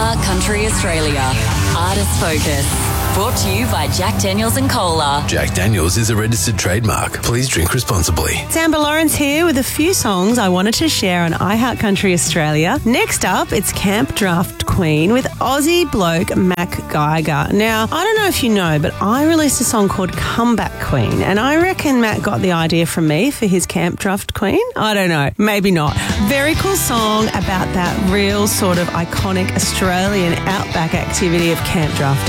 iHeart Country Australia. Artist Focus. Brought to you by Jack Daniels and Cola. Jack Daniels is a registered trademark. Please drink responsibly. It's Amber Lawrence here with a few songs I wanted to share on iHeart Country Australia. Next up, it's Camp Draft Queen with Aussie bloke Mac Geiger. Now, I don't know if you know, but I released a song called Comeback Queen, and I reckon Matt got the idea from me for his Camp Draft Queen. I don't know, maybe not. Very cool song about that real sort of iconic Australian outback activity of camp drafting.